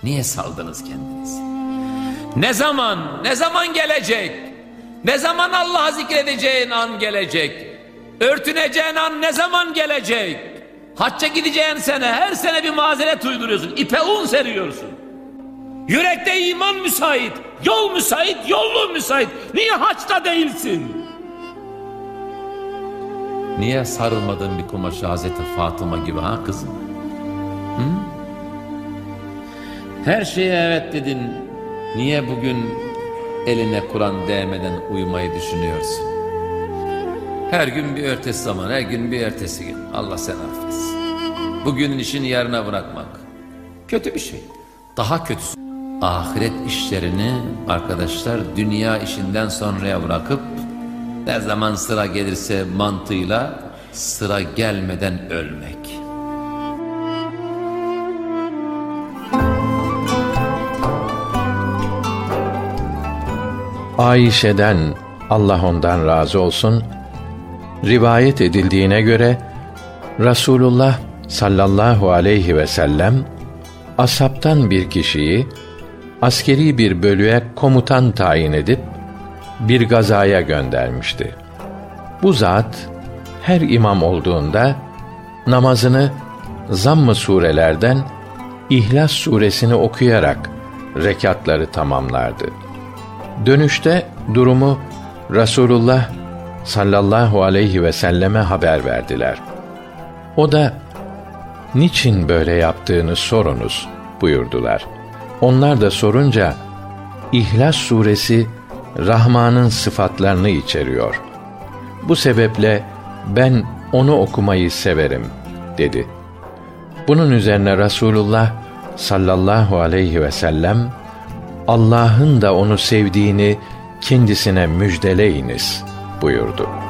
Niye saldınız kendinizi? Ne zaman gelecek? Ne zaman Allah'ı zikredeceğin an gelecek? Örtüneceğin an ne zaman gelecek? Hacca gideceğin sene, her sene bir mazeret uyduruyorsun, ipe un seriyorsun. Yürekte iman müsait, yol müsait, yolluğun müsait. Niye haçta değilsin? Niye sarılmadın bir kumaşı Hazreti Fatıma gibi ha kızım? Hı? Her şeye evet dedin. Niye bugün eline Kur'an değmeden uyumayı düşünüyorsun? Her gün bir ertesi zaman, her gün bir ertesi gün. Allah seni affetsin. Bugünün işini yarına bırakmak kötü bir şey. Daha kötüsü, ahiret işlerini arkadaşlar dünya işinden sonraya bırakıp ne zaman sıra gelirse mantığıyla sıra gelmeden ölmek. Ayşe'den, Allah ondan razı olsun, rivayet edildiğine göre Resulullah sallallahu aleyhi ve sellem ashabtan bir kişiyi askeri bir bölüğe komutan tayin edip bir gazaya göndermişti. Bu zat her imam olduğunda namazını zamm-ı surelerden İhlas suresini okuyarak rekatları tamamlardı. Dönüşte durumu Resulullah sallallahu aleyhi ve selleme haber verdiler. O da niçin böyle yaptığını sorunuz buyurdular. Onlar da sorunca İhlas suresi Rahman'ın sıfatlarını içeriyor. Bu sebeple ben onu okumayı severim dedi. Bunun üzerine Resulullah sallallahu aleyhi ve sellem Allah'ın da onu sevdiğini kendisine müjdeleyiniz buyurdu.